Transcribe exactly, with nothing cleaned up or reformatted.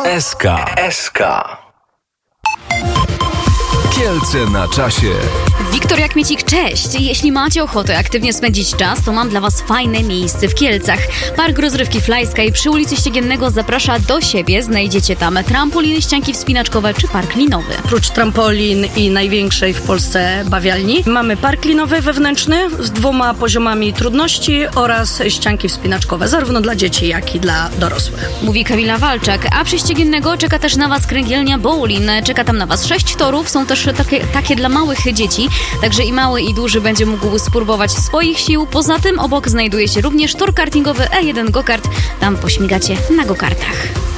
S K. S K. Kielce na czasie. Wiktor Jakmiecik, cześć! Jeśli macie ochotę aktywnie spędzić czas, to mam dla Was fajne miejsce w Kielcach. Park rozrywki Fly Sky przy ulicy Ściegiennego zaprasza do siebie. Znajdziecie tam trampoliny, ścianki wspinaczkowe czy park linowy. Oprócz trampolin i największej w Polsce bawialni mamy park linowy wewnętrzny z dwoma poziomami trudności oraz ścianki wspinaczkowe, zarówno dla dzieci, jak i dla dorosłych. Mówi Kamila Walczak, a przy Ściegiennego czeka też na Was kręgielnia Bowlin. Czeka tam na Was sześć torów, są też takie, takie dla małych dzieci. Także i mały, i duży będzie mógł spróbować swoich sił. Poza tym obok znajduje się również tor kartingowy E jeden Go-Kart. Tam pośmigacie na go-kartach.